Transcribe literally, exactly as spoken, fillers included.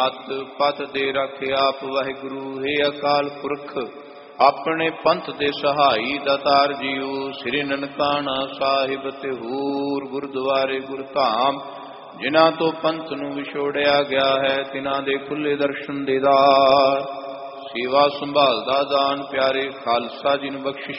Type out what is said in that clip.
ਪਤ ਪਤ ਦੇ ਰੱਖ ਆਪ ਵਾਹਿਗੁਰੂ। ਹੈ ਅਕਾਲ ਪੁਰਖ ਆਪਣੇ ਪੰਥ ਦੇ ਸਹਾਈ ਦਾਤਾਰ ਜੀਓ। ਸ੍ਰੀ ਨਨਕਾਣਾ ਸਾਹਿਬ ਤੇ ਹੋਰ ਗੁਰਦੁਆਰੇ ਗੁਰਧਾਮ ਜਿਨ੍ਹਾਂ ਤੋਂ ਪੰਥ ਨੂੰ ਵਿਛੋੜਿਆ ਗਿਆ ਹੈ, ਤਿਨਾਂ ਦੇ ਖੁੱਲੇ ਦਰਸ਼ਨ ਦੇਦਾਰ। ਸੇਵਾ ਸੰਭਾਲਦਾ ਦਾਨ ਪਿਆਰੇ ਖਾਲਸਾ ਜੀ ਨੂੰ ਬਖਸ਼ਿਸ਼